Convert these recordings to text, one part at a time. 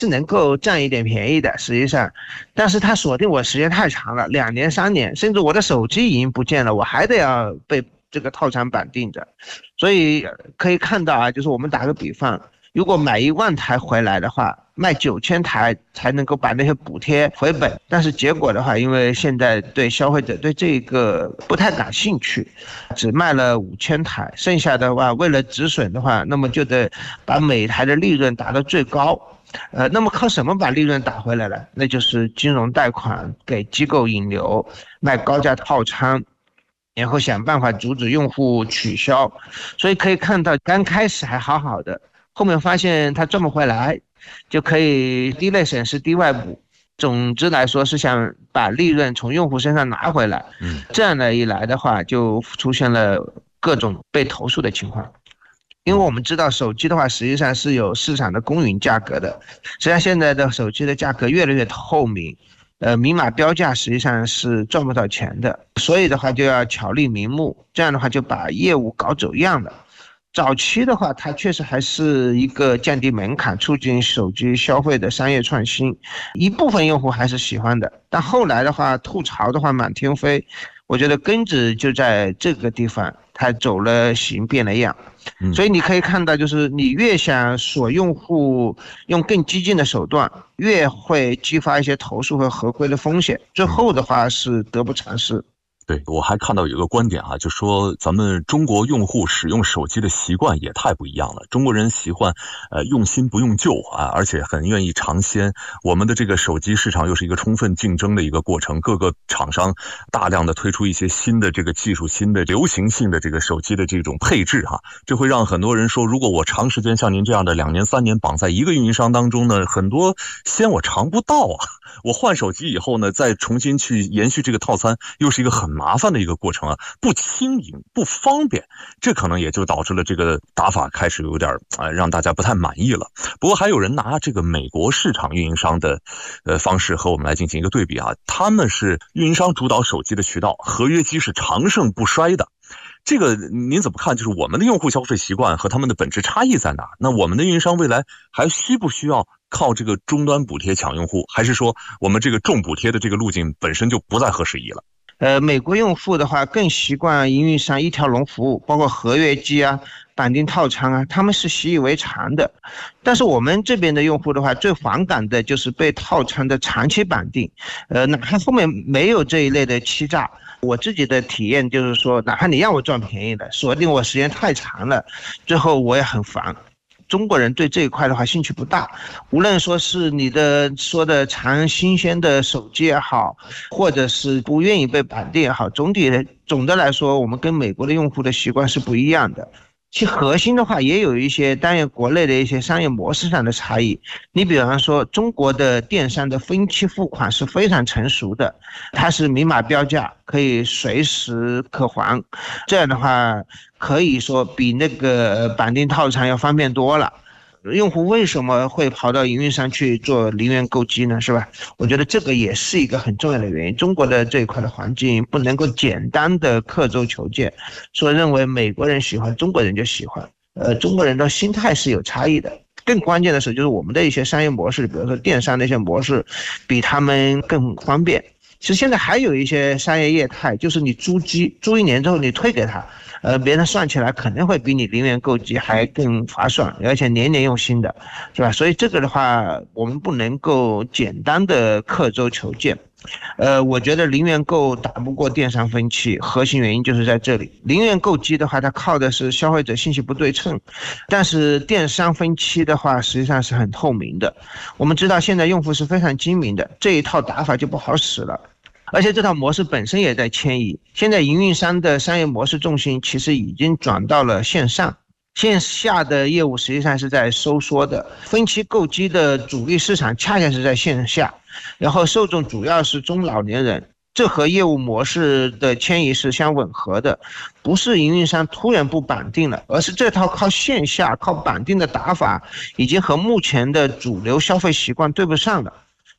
是能够占一点便宜的，实际上，但是它锁定我时间太长了，2年3年，甚至我的手机已经不见了，我还得要被这个套餐绑定着。所以可以看到啊，就是我们打个比方，如果买1万台回来的话，卖9000台才能够把那些补贴回本，但是结果的话，因为现在对消费者对这个不太感兴趣，只卖了5000台，剩下的话为了止损的话，那么就得把每台的利润打到最高。那么靠什么把利润打回来了？那就是金融贷款给机构引流，卖高价套餐，然后想办法阻止用户取消。所以可以看到，刚开始还好好的，后面发现他赚不回来，就可以低类省时低外补。总之来说是想把利润从用户身上拿回来。这样的一来的话，就出现了各种被投诉的情况。因为我们知道手机的话实际上是有市场的公允价格的，实际上现在的手机的价格越来越透明，明码标价实际上是赚不到钱的，所以的话就要巧立名目，这样的话就把业务搞走样了。早期的话它确实还是一个降低门槛促进手机消费的商业创新，一部分用户还是喜欢的，但后来的话吐槽的话满天飞，我觉得根子就在这个地方，它走了形变了样。所以你可以看到，就是你越想锁用户，用更激进的手段，越会激发一些投诉和合规的风险，最后的话是得不偿失。 对，我还看到有一个观点啊，就说咱们中国用户使用手机的习惯也太不一样了。中国人习惯用新不用旧啊，而且很愿意尝鲜。我们的这个手机市场又是一个充分竞争的一个过程，各个厂商大量的推出一些新的这个技术、新的流行性的这个手机的这种配置哈，这会让很多人说，如果我长时间像您这样的2年3年绑在一个运营商当中呢，很多鲜我尝不到啊。我换手机以后呢，再重新去延续这个套餐，又是一个很麻烦的一个过程啊，不轻盈，不方便，这可能也就导致了这个打法开始有点让大家不太满意了。不过还有人拿这个美国市场运营商的方式和我们来进行一个对比啊，他们是运营商主导手机的渠道，合约机是长盛不衰的。这个您怎么看？就是我们的用户消费习惯和他们的本质差异在哪？那我们的运营商未来还需不需要靠这个终端补贴抢用户，还是说我们这个重补贴的这个路径本身就不再合时宜了？ 美国用户的话更习惯营运商一条龙服务，包括合约机啊、绑定套餐啊，他们是习以为常的。但是我们这边的用户的话，最反感的就是被套餐的长期绑定，哪怕后面没有这一类的欺诈。我自己的体验就是说，哪怕你让我赚便宜的，锁定我时间太长了，最后我也很烦。中国人对这一块的话兴趣不大，无论说是你的说的尝新鲜的手机也好，或者是不愿意被绑定也好，总的来说，我们跟美国的用户的习惯是不一样的。其核心的话也有一些当然国内的一些商业模式上的差异。你比方说中国的电商的分期付款是非常成熟的，它是明码标价，可以随时可还，这样的话可以说比那个绑定套餐要方便多了。用户为什么会跑到营运商去做零元购机呢？是吧？我觉得这个也是一个很重要的原因。中国的这一块的环境不能够简单的刻舟求剑，说认为美国人喜欢中国人就喜欢，中国人的心态是有差异的。更关键的是，就是我们的一些商业模式，比如说电商的一些模式，比他们更方便。其实现在还有一些商业业态，就是你租机租1年之后你退给他，别人算起来可能会比你零元购机还更划算，而且年年用新的，是吧？所以这个的话，我们不能够简单的刻舟求剑。我觉得零元购打不过电商分期，核心原因就是在这里。零元购机的话，它靠的是消费者信息不对称，但是电商分期的话，实际上是很透明的。我们知道现在用户是非常精明的，这一套打法就不好使了。而且这套模式本身也在迁移，现在营运商的商业模式重心其实已经转到了线上，线下的业务实际上是在收缩的，分期购机的主力市场恰恰是在线下，然后受众主要是中老年人，这和业务模式的迁移是相吻合的，不是营运商突然不绑定了，而是这套靠线下靠绑定的打法已经和目前的主流消费习惯对不上了。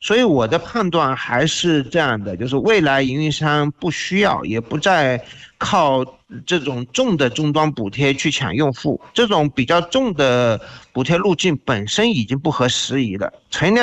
所以我的判断还是这样的，就是未来营运商不需要，也不再靠这种重的终端补贴去抢用户，这种比较重的补贴路径本身已经不合时宜了。